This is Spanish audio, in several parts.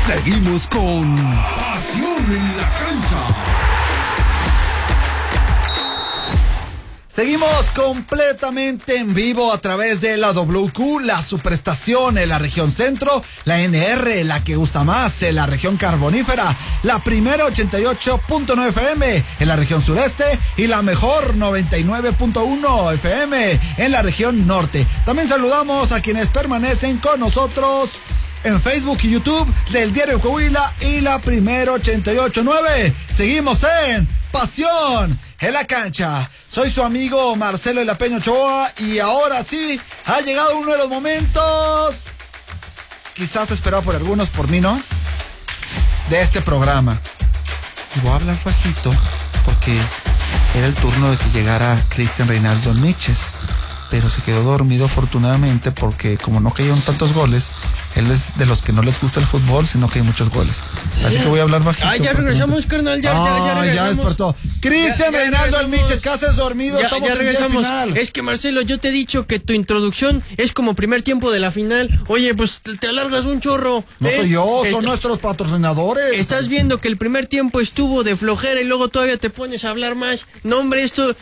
Seguimos con Pasión en la Cancha. Seguimos completamente en vivo a través de la WQ, la superestación en la región centro, la NR, la que gusta más en la región carbonífera, la primera 88.9 FM en la región sureste y la mejor 99.1 FM en la región norte. También saludamos a quienes permanecen con nosotros en Facebook y YouTube del Diario Coahuila y la primera 88.9. Seguimos en Pasión en la Cancha. Soy su amigo Marcelo de la Peña Ochoa y ahora sí ha llegado uno de los momentos, quizás esperado por algunos, por mí no, de este programa. Y voy a hablar bajito porque era el turno de que llegara Cristian Reinaldo Miches, pero se quedó dormido afortunadamente porque como no cayeron tantos goles, él es de los que no les gusta el fútbol, sino que hay muchos goles. Así que voy a hablar bajito. Ya regresamos, carnal, ya regresamos. Ya despertó. Cristian Reinaldo Almiches, ¿qué haces dormido? Ya regresamos. Es que, Marcelo, yo te he dicho que tu introducción es como primer tiempo de la final. Oye, pues te alargas un chorro. No soy yo, son nuestros patrocinadores. Estás viendo que el primer tiempo estuvo de flojera y luego todavía te pones a hablar más. No, hombre, esto...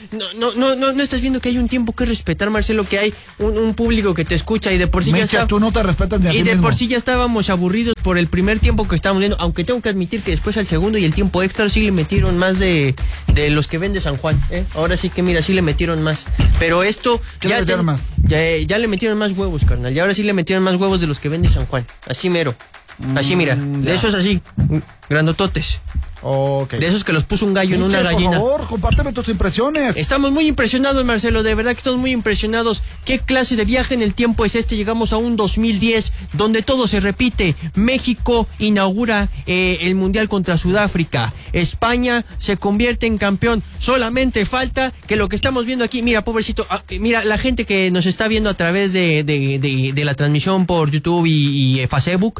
No estás viendo que hay un tiempo que respetar, Marcelo, que hay un público que te escucha y de por sí Miches, ya está... tú no te respetas ni a ti mismo. Por sí ya estábamos aburridos por el primer tiempo que estábamos viendo, aunque tengo que admitir que después al segundo y el tiempo extra sí le metieron más de los que vende San Juan, ¿eh? Ahora sí que mira, sí le metieron más. Pero esto... ¿Qué le metieron más? Ya le metieron más huevos, carnal. Y ahora sí le metieron más huevos de los que vende San Juan. Así mero. Así mira, de esos así, grandototes. Okay. De esos que los puso un gallo Michel, en una gallina. Por favor, compárteme tus impresiones. Estamos muy impresionados, Marcelo, de verdad que estamos muy impresionados. ¿Qué clase de viaje en el tiempo es este? Llegamos a un 2010 donde todo se repite. México inaugura el Mundial contra Sudáfrica. España se convierte en campeón. Solamente falta que lo que estamos viendo aquí, mira, pobrecito, mira, la gente que nos está viendo a través de la transmisión por YouTube y Facebook,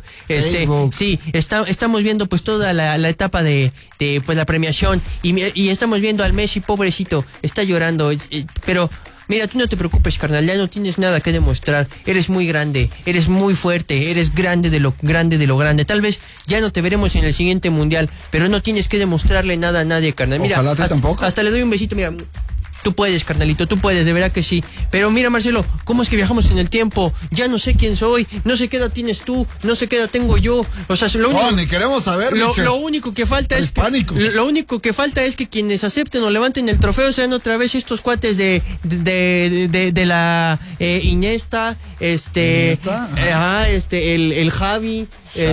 sí, estamos viendo pues toda la etapa de pues la premiación y estamos viendo al Messi, pobrecito, está llorando, pero mira, tú no te preocupes, carnal, ya no tienes nada que demostrar, eres muy grande, eres muy fuerte, eres grande de lo grande, tal vez ya no te veremos en el siguiente mundial, pero no tienes que demostrarle nada a nadie, carnal, mira, hasta le doy un besito, mira. Tú puedes, carnalito, tú puedes, de verdad que sí. Pero mira, Marcelo, ¿cómo es que viajamos en el tiempo? Ya no sé quién soy, no sé qué edad tienes tú, no sé qué edad tengo yo. O sea, lo único, ni queremos saber, lo único que falta es lo único que falta es que quienes acepten o levanten el trofeo sean otra vez estos cuates de la Iniesta, el Javi,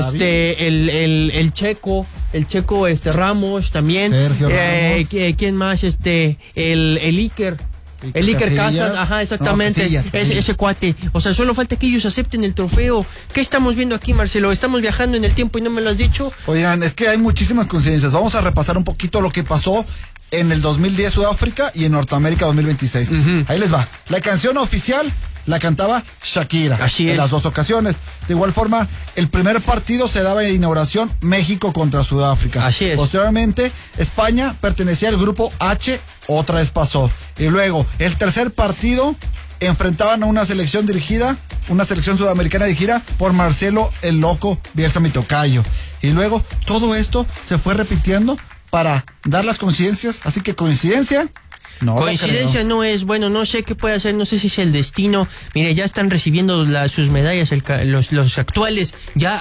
el Checo. El Checo, Ramos también. Sergio Ramos. ¿Quién más? El Iker. El Iker Casas, ajá, exactamente. No, ese cuate. O sea, solo falta que ellos acepten el trofeo. ¿Qué estamos viendo aquí, Marcelo? ¿Estamos viajando en el tiempo y no me lo has dicho? Oigan, es que hay muchísimas coincidencias. Vamos a repasar un poquito lo que pasó en el 2010 Sudáfrica y en Norteamérica 2026. Ahí les va. La canción oficial la cantaba Shakira. Así es. En las dos ocasiones. De igual forma, el primer partido se daba en inauguración México contra Sudáfrica. Así es. Posteriormente, España pertenecía al grupo H, otra vez pasó. Y luego, el tercer partido enfrentaban a una selección sudamericana dirigida por Marcelo el Loco Bielsa, mi tocayo. Y luego, todo esto se fue repitiendo para dar las coincidencias. Así que coincidencia... No, coincidencia no es, bueno, no sé qué puede hacer, no sé si es el destino. Mire, ya están recibiendo sus medallas los actuales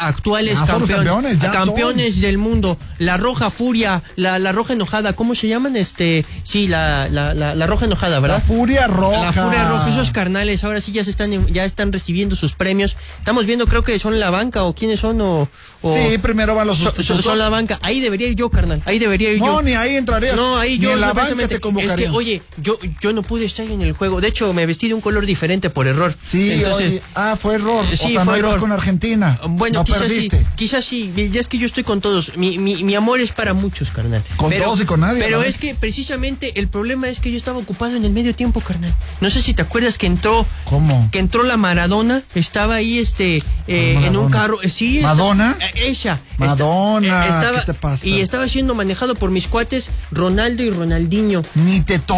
campeones del mundo. La Roja Furia, la Roja Enojada, ¿cómo se llaman? Sí, la Roja Enojada, ¿verdad? La Furia Roja. La Furia Roja, esos carnales, ahora sí ya están recibiendo sus premios. Estamos viendo, creo que son la banca o quiénes son sí, primero van los sustitutos. Son la banca. Ahí debería ir yo, carnal. Ahí debería ir yo. No, ni ahí entrarías. No, ahí ni yo en la banca te convocarían. Es que, oye, yo no pude estar en el juego. De hecho, me vestí de un color diferente por error. Sí, entonces, fue error. Sí, fue error. Con Argentina. Bueno, no quizás perdiste. Sí. Quizás sí. Ya es que yo estoy con todos. Mi amor es para muchos, carnal. Con todos y con nadie. Pero es que precisamente el problema es que yo estaba ocupado en el medio tiempo, carnal. No sé si te acuerdas que entró. ¿Cómo? Que entró la Maradona. Estaba ahí en un carro. Sí. ¿Madonna? Ella. Madonna. ¿Qué te pasa? Y estaba siendo manejado por mis cuates Ronaldo y Ronaldinho. Ni te toca.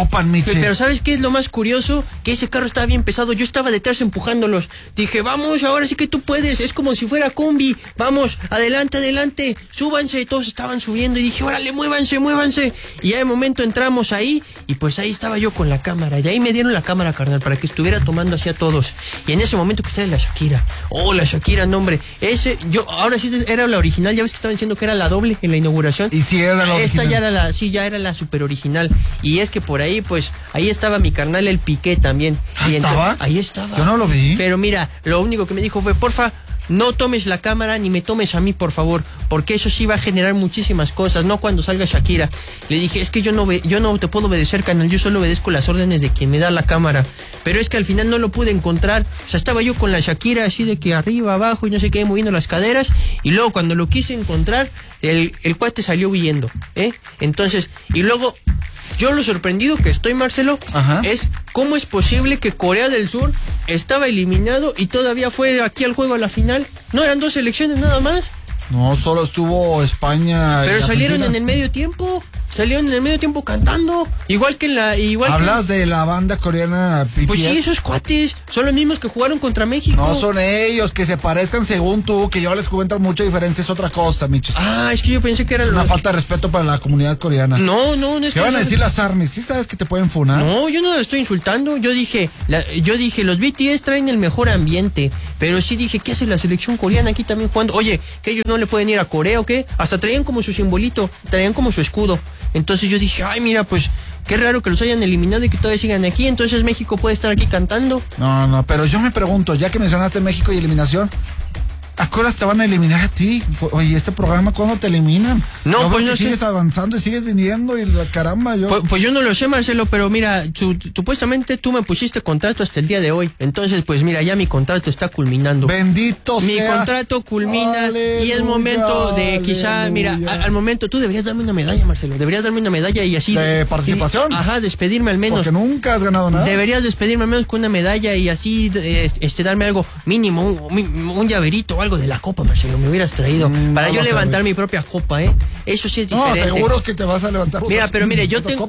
topan, Miches. Pero ¿sabes qué es lo más curioso? Que ese carro estaba bien pesado, yo estaba detrás empujándolos. Dije, vamos, ahora sí que tú puedes, es como si fuera combi, vamos, adelante, súbanse, y todos estaban subiendo, y dije, órale, muévanse. Y ya de momento entramos ahí, y pues ahí estaba yo con la cámara, y ahí me dieron la cámara, carnal, para que estuviera tomando así a todos. Y en ese momento que estaba la Shakira, la Shakira, no hombre, ahora sí era la original, ya ves que estaban diciendo que era la doble en la inauguración. Y sí era la Esta original. ya era la super original. Y es que por ahí, pues, ahí estaba mi carnal el Piqué también. ¿Ahí estaba? Ahí estaba. Yo no lo vi. Pero mira, lo único que me dijo fue, porfa, no tomes la cámara ni me tomes a mí, por favor, porque eso sí va a generar muchísimas cosas, no cuando salga Shakira. Le dije, es que yo no te puedo obedecer, canal, yo solo obedezco las órdenes de quien me da la cámara. Pero es que al final no lo pude encontrar, o sea, estaba yo con la Shakira así de que arriba, abajo y no sé qué, moviendo las caderas, y luego cuando lo quise encontrar, el cuate salió huyendo, Entonces, y luego... Yo lo sorprendido que estoy, Marcelo, es cómo es posible que Corea del Sur estaba eliminado y todavía fue aquí al juego a la final. No eran 2 selecciones nada más. No, solo estuvo España. Pero salieron Argentina. en el medio tiempo. Salieron en el medio tiempo cantando. Igual que en la... ¿Hablas de la banda coreana BTS? Pues sí, esos cuates son los mismos que jugaron contra México. No son ellos, que se parezcan según tú, que yo les cuento mucha diferencia, es otra cosa, Miches. Es que yo pensé que era... Una falta de respeto para la comunidad coreana. No es ¿Qué van a decir las ARMYs? ¿Sí sabes que te pueden funar? No, yo no la estoy insultando. Yo dije, los BTS traen el mejor ambiente. Pero sí dije, ¿qué hace la selección coreana aquí también jugando? Oye, ¿que ellos no le pueden ir a Corea o qué? Hasta traían como su simbolito, traían como su escudo. Entonces yo dije, ay, mira, pues qué raro que los hayan eliminado y que todavía sigan aquí. Entonces México puede estar aquí cantando. No, pero yo me pregunto, ya que mencionaste México y eliminación, ¿a qué horas te van a eliminar a ti? Oye, este programa, ¿cuándo te eliminan? No, pues no sé. Sigues avanzando y sigues viniendo y caramba, yo... Pues yo no lo sé, Marcelo, pero mira, supuestamente tú me pusiste contrato hasta el día de hoy. Entonces, pues mira, ya mi contrato está culminando. Bendito sea. Mi contrato culmina. Aleluya, y es momento de quizá, aleluya. Mira, al momento tú deberías darme una medalla, Marcelo. Deberías darme una medalla y así... ¿De participación? Despedirme al menos. Porque nunca has ganado nada. Deberías despedirme al menos con una medalla y así, darme algo mínimo, un llaverito, algo de la copa, Marcelo, me hubieras traído para yo levantar mi propia copa, eso sí es diferente. No, seguro que te vas a levantar. Mira, pero mire, yo tengo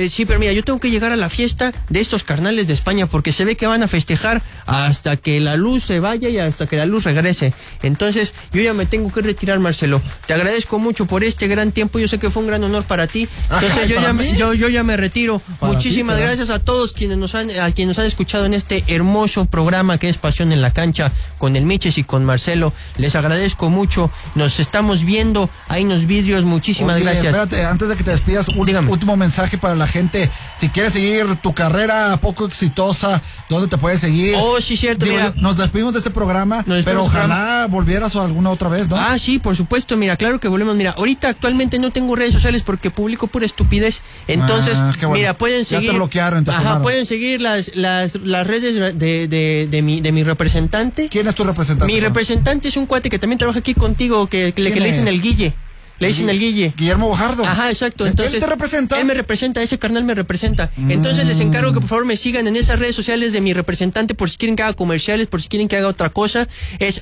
yo tengo que llegar a la fiesta de estos carnales de España porque se ve que van a festejar hasta que la luz se vaya y hasta que la luz regrese. Entonces, yo ya me tengo que retirar, Marcelo. Te agradezco mucho por este gran tiempo, yo sé que fue un gran honor para ti. Entonces, yo ya me retiro. Muchísimas gracias a todos quienes nos han escuchado en este hermoso programa que es Pasión en la Cancha con el Miches y con Marcelo. Les agradezco mucho. Nos estamos viendo ahí en los vidrios. Muchísimas gracias. Espérate, antes de que te despidas, último mensaje para la gente. Si quieres seguir tu carrera poco exitosa, ¿dónde te puedes seguir? Sí, cierto. Mira, nos despedimos de este programa, pero ojalá volvieras alguna otra vez, ¿no? Sí, por supuesto. Mira, claro que volvemos. Mira, ahorita actualmente no tengo redes sociales porque publico pura estupidez. Entonces, bueno. Mira, pueden seguir. Ya te bloquearon. Pueden seguir las redes de mi representante. ¿Quién es tu representante? Mi representante es un cuate que también trabaja aquí contigo, que le dicen el Guille. Le dicen el Guille. Guillermo Bojardo. Exacto. Entonces, ¿él te representa? Él me representa, ese carnal me representa. Entonces les encargo que por favor me sigan en esas redes sociales de mi representante por si quieren que haga comerciales, por si quieren que haga otra cosa. Es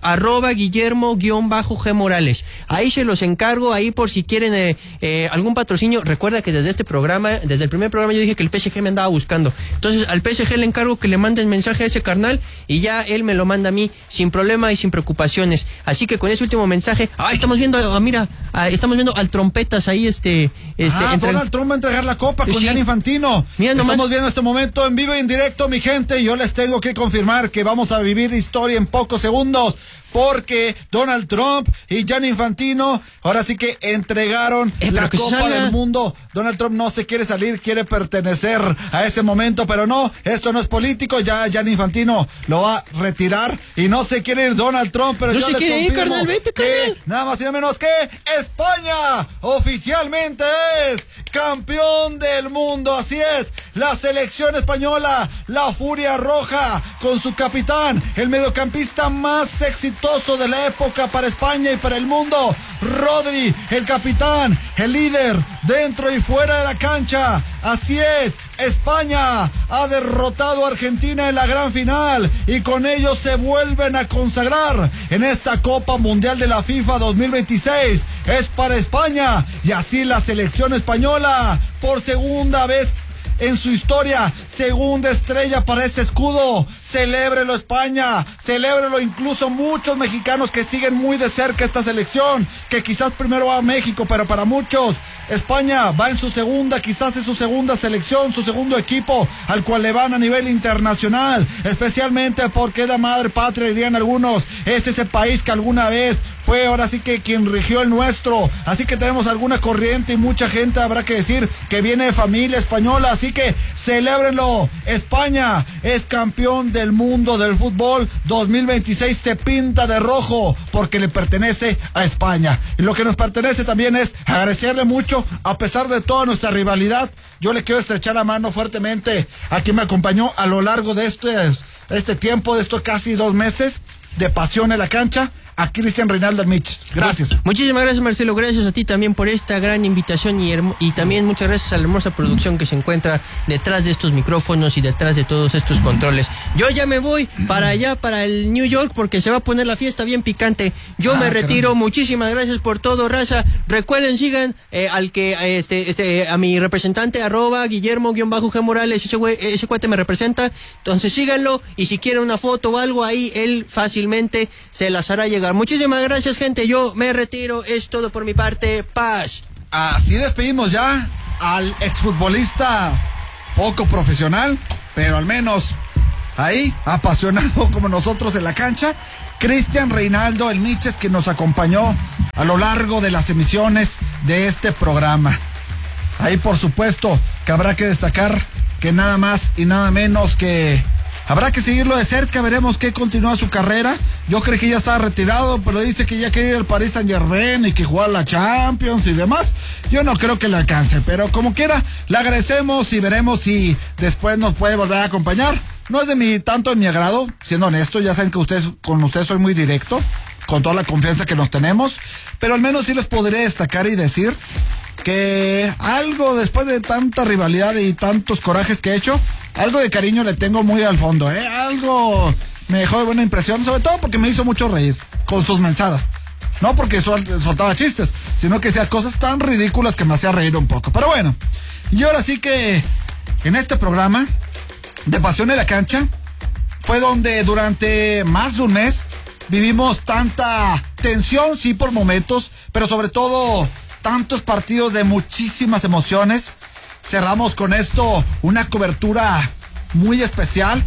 @Guillermo_G Morales. Ahí se los encargo, ahí por si quieren algún patrocinio. Recuerda que desde el primer programa yo dije que el PSG me andaba buscando. Entonces al PSG le encargo que le manden mensaje a ese carnal y ya él me lo manda a mí sin problema y sin preocupaciones. Así que con ese último mensaje, estamos viendo, estamos viendo al Trompetas ahí Donald Trump va a entregar la copa con Gianni Infantino. Mira, estamos viendo este momento en vivo y en directo, mi gente, y yo les tengo que confirmar que vamos a vivir historia en pocos segundos, porque Donald Trump y Gianni Infantino ahora sí que entregaron la Copa del Mundo. Donald Trump no se quiere salir, quiere pertenecer a ese momento, pero no, esto no es político, ya Gianni Infantino lo va a retirar y no se quiere ir Donald Trump, pero yo les confirmo carnal, vete, que nada más y nada menos que España oficialmente es campeón del mundo. Así es, la selección española, la Furia Roja, con su capitán, el mediocampista más exitoso de la época para España y para el mundo, Rodri, el capitán, el líder dentro y fuera de la cancha. Así es, España ha derrotado a Argentina en la gran final y con ello se vuelven a consagrar en esta Copa Mundial de la FIFA 2026. Es para España y así la selección española por segunda vez en su historia. Segunda estrella para ese escudo. Celébrelo, España, celébrelo. Incluso muchos mexicanos que siguen muy de cerca esta selección, que quizás primero va a México, pero para muchos España va en su segunda, quizás es su segunda selección, su segundo equipo al cual le van a nivel internacional, especialmente porque es la madre patria, dirían algunos. Es ese país que alguna vez fue ahora sí que quien rigió el nuestro, así que tenemos alguna corriente y mucha gente, habrá que decir, que viene de familia española, así que celébrenlo. España es campeón del mundo del fútbol 2026, se pinta de rojo porque le pertenece a España, y lo que nos pertenece también es agradecerle mucho, a pesar de toda nuestra rivalidad. Yo le quiero estrechar la mano fuertemente a quien me acompañó a lo largo de este tiempo, de estos casi 2 meses de pasión en la cancha, a Cristian Reinaldo Miches. Gracias. Muchísimas gracias, Marcelo. Gracias a ti también por esta gran invitación y también muchas gracias a la hermosa producción que se encuentra detrás de estos micrófonos y detrás de todos estos controles. Yo ya me voy para allá, para el New York, porque se va a poner la fiesta bien picante. Yo me retiro. Caramba. Muchísimas gracias por todo, raza. Recuerden, sigan a mi representante, @Guillermo_G Morales. Ese cuate me representa. Entonces síganlo, y si quieren una foto o algo ahí, él fácilmente se las hará llegar. Muchísimas gracias, gente. Yo me retiro. Es todo por mi parte. Paz. Así despedimos ya al exfutbolista poco profesional, pero al menos ahí apasionado como nosotros en la cancha, Cristian Reinaldo el Miches, que nos acompañó a lo largo de las emisiones de este programa. Ahí, por supuesto, que habrá que destacar que nada más y nada menos que habrá que seguirlo de cerca. Veremos qué continúa su carrera. Yo creí que ya estaba retirado, pero dice que ya quiere ir al Paris Saint-Germain y que jugar la Champions y demás. Yo no creo que le alcance, pero como quiera, le agradecemos y veremos si después nos puede volver a acompañar. No es tanto de mi agrado, siendo honesto. Ya saben que con ustedes soy muy directo, con toda la confianza que nos tenemos, pero al menos sí les podré destacar y decir que algo, después de tanta rivalidad y tantos corajes que he hecho, algo de cariño le tengo muy al fondo, algo me dejó de buena impresión, sobre todo porque me hizo mucho reír con sus mensadas. No porque soltaba chistes, sino que hacía cosas tan ridículas que me hacía reír un poco. Pero bueno, y ahora sí que en este programa de Pasión en la Cancha fue donde durante más de un mes vivimos tanta tensión, sí, por momentos, pero sobre todo tantos partidos de muchísimas emociones. Cerramos con esto una cobertura muy especial,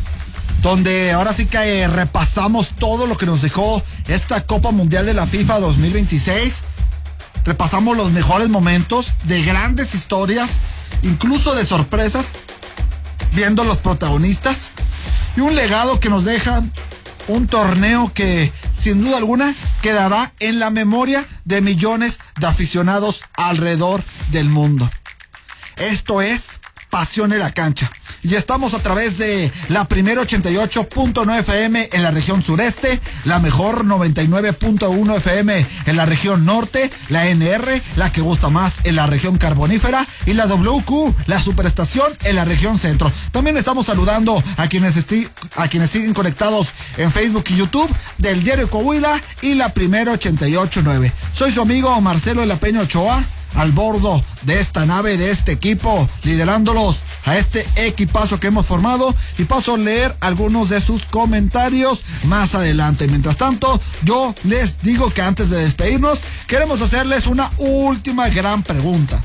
donde ahora sí que repasamos todo lo que nos dejó esta Copa Mundial de la FIFA 2026. Repasamos los mejores momentos de grandes historias, incluso de sorpresas, viendo los protagonistas, y un legado que nos deja un torneo que sin duda alguna quedará en la memoria de millones de aficionados alrededor del mundo. Esto es Pasión en la Cancha, y estamos a través de la primera 88.9 FM en la región sureste, la mejor 99.1 FM en la región norte, la NR, la que gusta más, en la región carbonífera, y la WQ, la superestación, en la región centro. También estamos saludando a quienes siguen conectados en Facebook y YouTube del Diario Coahuila y la primera 88.9. Soy su amigo Marcelo de la Peña Ochoa, al bordo de esta nave, de este equipo, liderándolos a este equipazo que hemos formado, y paso a leer algunos de sus comentarios más adelante. Mientras tanto, yo les digo que antes de despedirnos, queremos hacerles una última gran pregunta.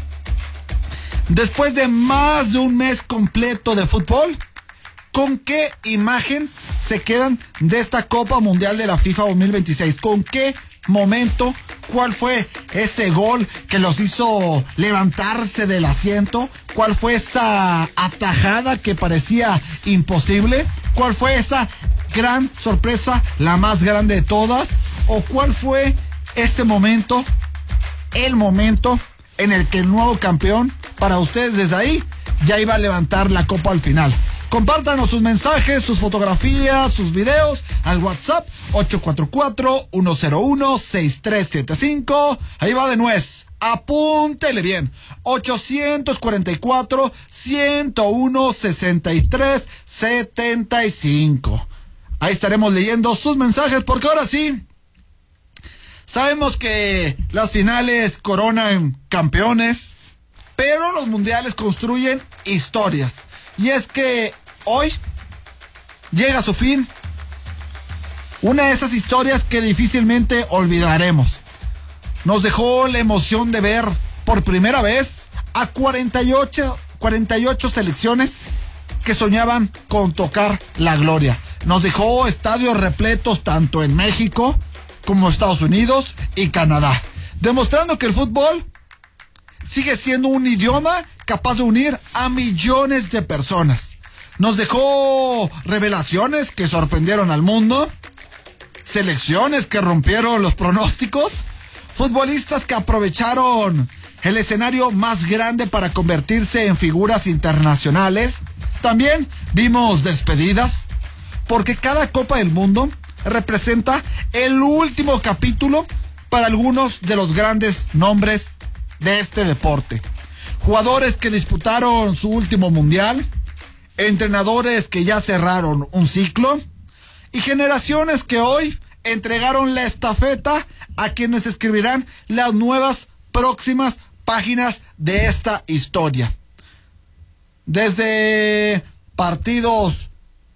Después de más de un mes completo de fútbol, ¿con qué imagen se quedan de esta Copa Mundial de la FIFA 2026? ¿Con qué momento? ¿Cuál fue ese gol que los hizo levantarse del asiento? ¿Cuál fue esa atajada que parecía imposible? ¿Cuál fue esa gran sorpresa, la más grande de todas? ¿O cuál fue ese momento, el momento en el que el nuevo campeón, para ustedes desde ahí, ya iba a levantar la copa al final? Compártanos sus mensajes, sus fotografías, sus videos al WhatsApp 844-101-6375. Ahí va de nuez. Apúntele bien. 844-101-6375. Ahí estaremos leyendo sus mensajes, porque ahora sí, sabemos que las finales coronan campeones, pero los mundiales construyen historias. Y es que hoy llega a su fin una de esas historias que difícilmente olvidaremos. Nos dejó la emoción de ver por primera vez a 48 selecciones que soñaban con tocar la gloria. Nos dejó estadios repletos tanto en México como Estados Unidos y Canadá, demostrando que el fútbol sigue siendo un idioma capaz de unir a millones de personas. Nos dejó revelaciones que sorprendieron al mundo, selecciones que rompieron los pronósticos, futbolistas que aprovecharon el escenario más grande para convertirse en figuras internacionales. También vimos despedidas, porque cada Copa del Mundo representa el último capítulo para algunos de los grandes nombres de este deporte. Jugadores que disputaron su último mundial, entrenadores que ya cerraron un ciclo y generaciones que hoy entregaron la estafeta a quienes escribirán las nuevas próximas páginas de esta historia. Desde partidos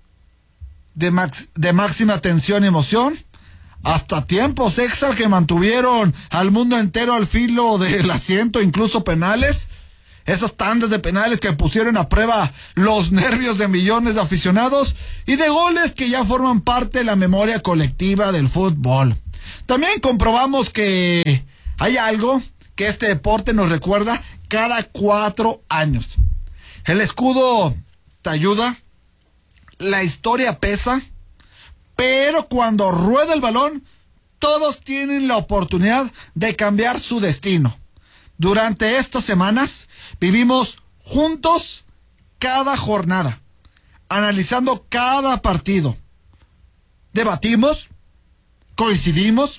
de máxima tensión y emoción, hasta tiempos extra que mantuvieron al mundo entero al filo del asiento, incluso penales, esas tandas de penales que pusieron a prueba los nervios de millones de aficionados, y de goles que ya forman parte de la memoria colectiva del fútbol. También comprobamos que hay algo que este deporte nos recuerda cada 4 años. El escudo te ayuda, la historia pesa, pero cuando rueda el balón, todos tienen la oportunidad de cambiar su destino. Durante estas semanas vivimos juntos cada jornada, analizando cada partido. Debatimos, coincidimos,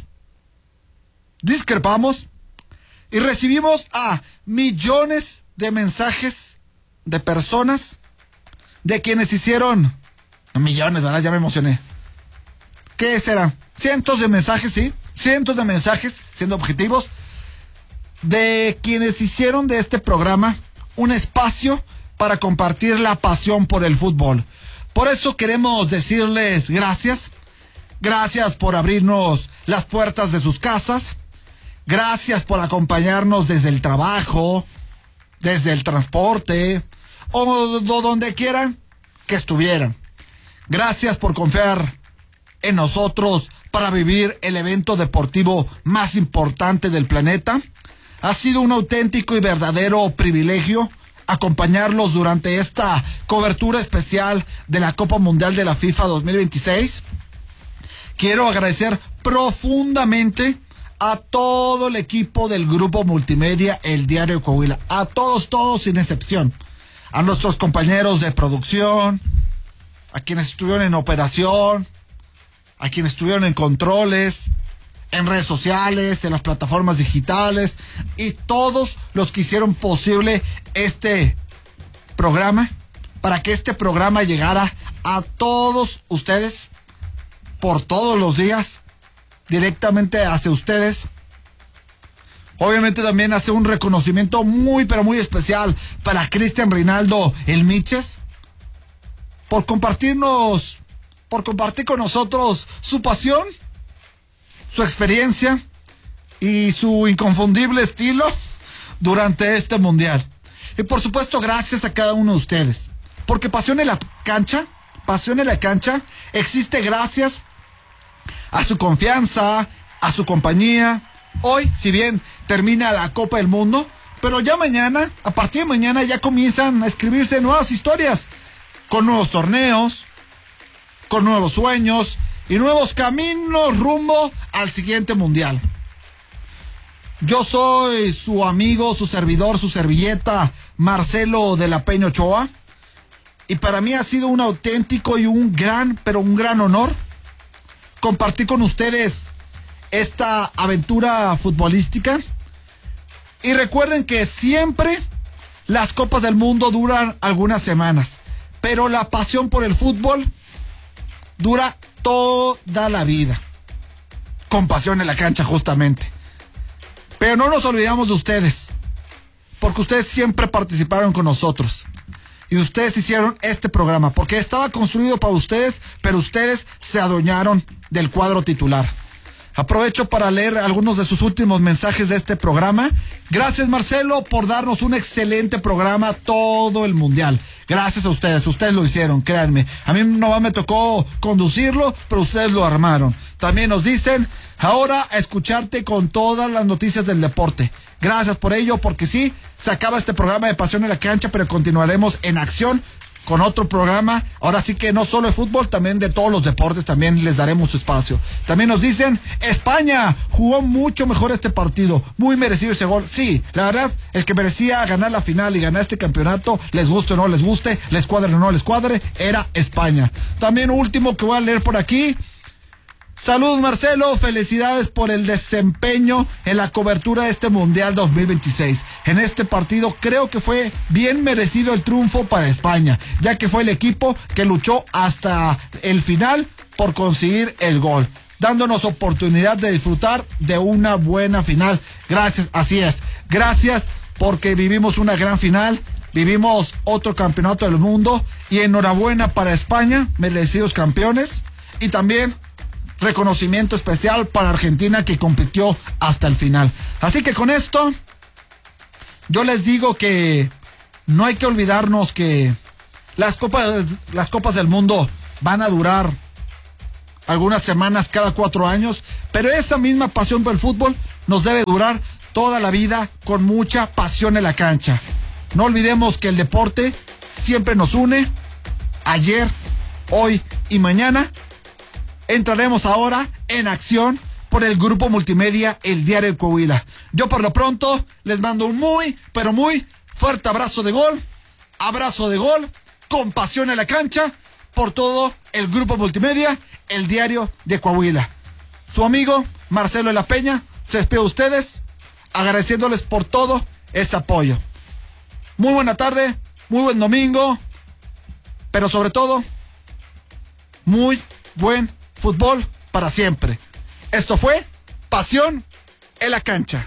discrepamos y recibimos a millones de mensajes de personas, de quienes hicieron millones, ¿verdad? Ya me emocioné. ¿Qué serán? Cientos de mensajes, sí, cientos de mensajes, siendo objetivos, de quienes hicieron de este programa un espacio para compartir la pasión por el fútbol. Por eso queremos decirles gracias. Gracias por abrirnos las puertas de sus casas. Gracias por acompañarnos desde el trabajo, desde el transporte o donde quieran que estuvieran. Gracias por confiar en nosotros para vivir el evento deportivo más importante del planeta. Ha sido un auténtico y verdadero privilegio acompañarlos durante esta cobertura especial de la Copa Mundial de la FIFA 2026. Quiero agradecer profundamente a todo el equipo del grupo multimedia El Diario Coahuila, a todos sin excepción, a nuestros compañeros de producción, a quienes estuvieron en operación, a quienes estuvieron en controles, en redes sociales, en las plataformas digitales, y todos los que hicieron posible este programa, para que este programa llegara a todos ustedes por todos los días, directamente hacia ustedes. Obviamente también hace un reconocimiento muy pero muy especial para Cristian Reinaldo El Miches, por compartir con nosotros su pasión, su experiencia y su inconfundible estilo durante este mundial. Y por supuesto, gracias a cada uno de ustedes, porque pasión en la cancha existe gracias a su confianza, a su compañía. Hoy, si bien termina la Copa del Mundo, pero ya mañana, a partir de mañana, ya comienzan a escribirse nuevas historias, con nuevos torneos, con nuevos sueños y nuevos caminos rumbo al siguiente mundial. Yo soy su amigo, su servidor, su servilleta, Marcelo de la Peña Ochoa, y para mí ha sido un auténtico y un gran honor compartir con ustedes esta aventura futbolística. Y recuerden que siempre las Copas del Mundo duran algunas semanas, pero la pasión por el fútbol dura toda la vida, con pasión en la cancha justamente. Pero no nos olvidamos de ustedes, porque ustedes siempre participaron con nosotros. Y ustedes hicieron este programa, porque estaba construido para ustedes, pero ustedes se adueñaron del cuadro titular. Aprovecho para leer algunos de sus últimos mensajes de este programa. Gracias, Marcelo, por darnos un excelente programa todo el mundial. Gracias a ustedes lo hicieron, créanme. A mí no me tocó conducirlo, pero ustedes lo armaron. También nos dicen, ahora a escucharte con todas las noticias del deporte. Gracias por ello, porque sí, se acaba este programa de Pasión en la Cancha, pero continuaremos en acción con otro programa, ahora sí que no solo de fútbol, también de todos los deportes, también les daremos su espacio. También nos dicen, España jugó mucho mejor este partido, muy merecido ese gol. Sí, la verdad, el que merecía ganar la final y ganar este campeonato, les guste o no les guste, les cuadre o no les cuadre, era España. También último que voy a leer por aquí. Saludos, Marcelo, felicidades por el desempeño en la cobertura de este Mundial 2026. En este partido creo que fue bien merecido el triunfo para España, ya que fue el equipo que luchó hasta el final por conseguir el gol, dándonos oportunidad de disfrutar de una buena final. Gracias, así es, gracias porque vivimos una gran final, vivimos otro campeonato del mundo y enhorabuena para España, merecidos campeones, y también reconocimiento especial para Argentina, que compitió hasta el final. Así que con esto yo les digo que no hay que olvidarnos que las copas del mundo van a durar algunas semanas cada 4 años, pero esa misma pasión por el fútbol nos debe durar toda la vida, con mucha pasión en la cancha. No olvidemos que el deporte siempre nos une. Ayer, hoy y mañana entraremos ahora en acción por el grupo multimedia El Diario de Coahuila. Yo por lo pronto les mando un muy, pero muy fuerte abrazo de gol, con pasión en la cancha, por todo el grupo multimedia El Diario de Coahuila. Su amigo Marcelo de la Peña se despide de ustedes, agradeciéndoles por todo ese apoyo. Muy buena tarde, muy buen domingo, pero sobre todo, muy buen fútbol para siempre. Esto fue Pasión en la Cancha.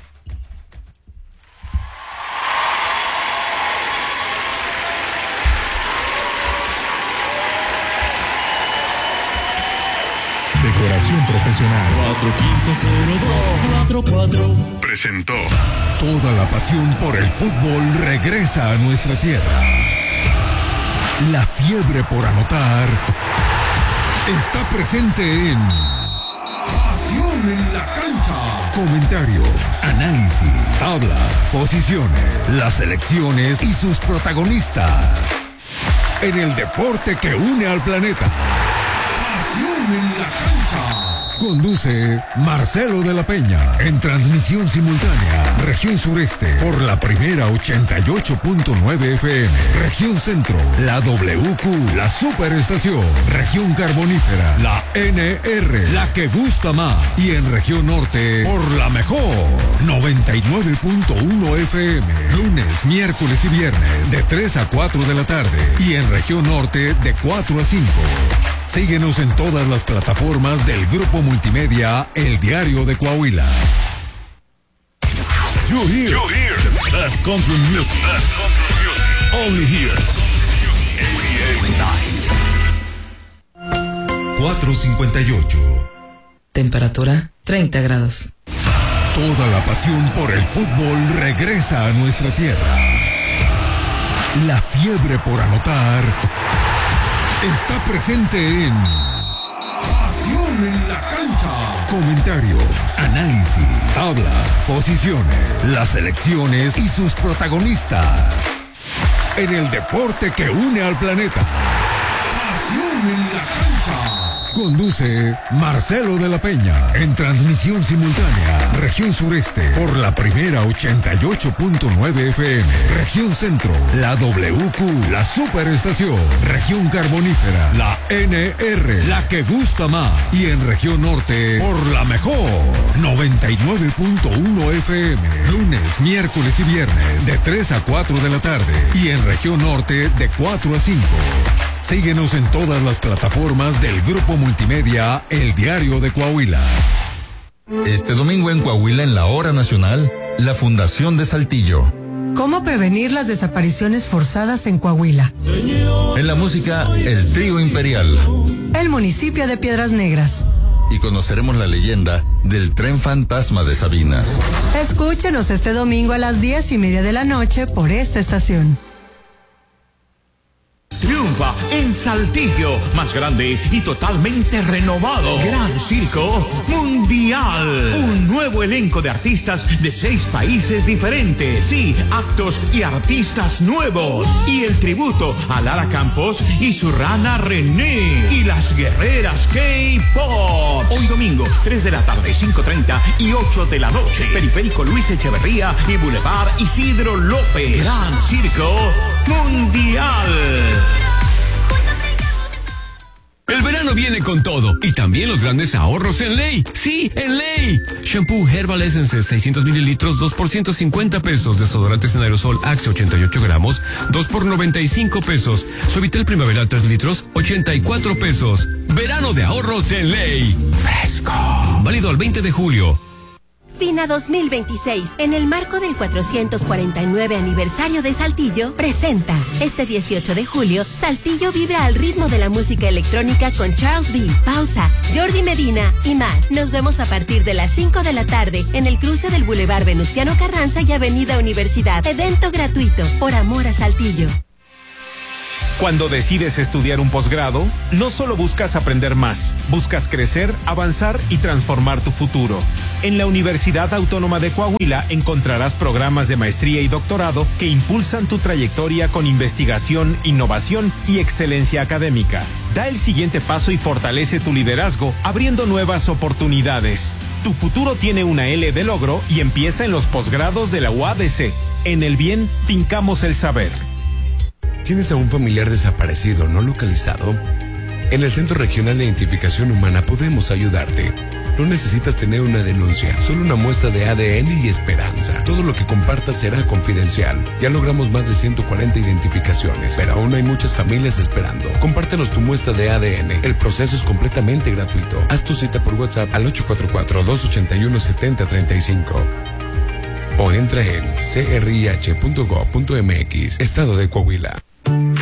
Decoración profesional. 415-0244 Presentó. Toda la pasión por el fútbol regresa a nuestra tierra. La fiebre por anotar está presente en Pasión en la Cancha. Comentarios, análisis, tablas, posiciones, las selecciones y sus protagonistas. En el deporte que une al planeta. Pasión en la Cancha. Conduce Marcelo de la Peña. En transmisión simultánea, región sureste por la primera 88.9 FM. Región centro, la WQ, la superestación. Región carbonífera, la NR, la que gusta más. Y en región norte, por la mejor, 99.1 FM. Lunes, miércoles y viernes, de 3 a 4 de la tarde. Y en región norte, de 4 a 5. Síguenos en todas las plataformas del grupo multimedia El Diario de Coahuila. You hear the best country music. Only here. 458. Temperatura 30 grados. Toda la pasión por el fútbol regresa a nuestra tierra. La fiebre por anotar está presente en Pasión en la Cancha. Comentarios, análisis, tablas, posiciones, las selecciones y sus protagonistas. En el deporte que une al planeta. Pasión en la Cancha. Conduce Marcelo de la Peña. En transmisión simultánea, región sureste por la primera 88.9 FM. Región centro, la WQ, la superestación. Región carbonífera, la NR, la que gusta más. Y en región norte, por la mejor, 99.1 FM. Lunes, miércoles y viernes, de 3 a 4 de la tarde. Y en región norte, de 4 a 5. Síguenos en todas las plataformas del grupo multimedia El Diario de Coahuila. Este domingo en Coahuila, en la Hora Nacional, la Fundación de Saltillo, ¿Cómo prevenir las desapariciones forzadas en Coahuila? En la música, el Trío Imperial. El municipio de Piedras Negras. Y conoceremos la leyenda del tren fantasma de Sabinas. Escúchenos este domingo a las 10:30 de la noche por esta estación. Triunfa en Saltillo, más grande y totalmente renovado. Gran Circo Mundial. Un nuevo elenco de artistas de 6 países diferentes. Sí, actos y artistas nuevos. Y el tributo a Lara Campos y su rana René. Y las guerreras K-Pop. Hoy domingo, 3 de la tarde, 5:30 y 8 de la noche. Periférico Luis Echeverría y Boulevard Isidro López. Gran Circo Mundial. El verano viene con todo y también los grandes ahorros en Ley. Sí, en Ley. Shampoo Herbal Essence 600 mililitros, 2 por 150 pesos. Desodorantes en aerosol Axe 88 gramos, 2 por 95 pesos. Suavitel Primaveral 3 litros, 84 pesos. Verano de ahorros en Ley. Fresco. Válido al 20 de julio. FINA 2026, en el marco del 449 aniversario de Saltillo, presenta este 18 de julio, Saltillo vibra al ritmo de la música electrónica con Charles B, Pausa, Jordi Medina y más. Nos vemos a partir de las 5 de la tarde en el cruce del Boulevard Venustiano Carranza y Avenida Universidad. Evento gratuito, por amor a Saltillo. Cuando decides estudiar un posgrado, no solo buscas aprender más, buscas crecer, avanzar y transformar tu futuro. En la Universidad Autónoma de Coahuila encontrarás programas de maestría y doctorado que impulsan tu trayectoria con investigación, innovación y excelencia académica. Da el siguiente paso y fortalece tu liderazgo, abriendo nuevas oportunidades. Tu futuro tiene una L de logro y empieza en los posgrados de la UADC. En el bien, fincamos el saber. ¿Tienes a un familiar desaparecido no localizado? En el Centro Regional de Identificación Humana podemos ayudarte. No necesitas tener una denuncia, solo una muestra de ADN y esperanza. Todo lo que compartas será confidencial. Ya logramos más de 140 identificaciones, pero aún hay muchas familias esperando. Compártenos tu muestra de ADN. El proceso es completamente gratuito. Haz tu cita por WhatsApp al 844-281-7035. O entra en crih.gov.mx, Estado de Coahuila.